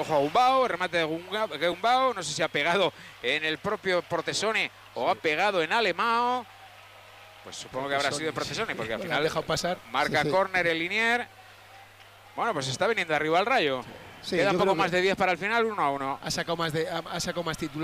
ojo a Gumbau, remate de Gumbau, no sé si ha pegado en el propio Protesone o ha pegado en Alemão. Pues supongo que habrá sido de Protesone, porque al final ha dejado pasar. marca córner el Linier. Bueno, pues está viniendo arriba el Rayo. Sí, Queda poco más de 10 para el final, 1-1. Ha sacado más titulares.